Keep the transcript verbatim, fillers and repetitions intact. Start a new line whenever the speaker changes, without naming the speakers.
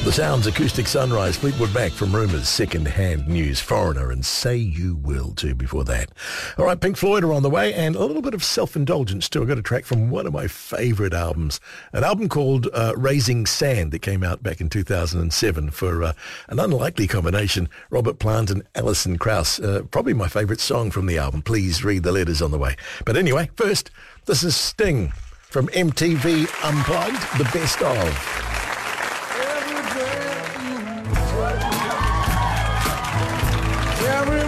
The Sounds, Acoustic Sunrise, Fleetwood Mac from Rumours, Second-Hand News, Foreigner, and Say You Will too before that. All right, Pink Floyd are on the way, and a little bit of self-indulgence too. I got a track from one of my favourite albums, an album called uh, Raising Sand that came out back in two thousand seven for uh, an unlikely combination, Robert Plant and Alison Krauss. Uh, probably my favourite song from the album. Please read the letters on the way. But anyway, first, this is Sting from M T V Unplugged, the best of.
Every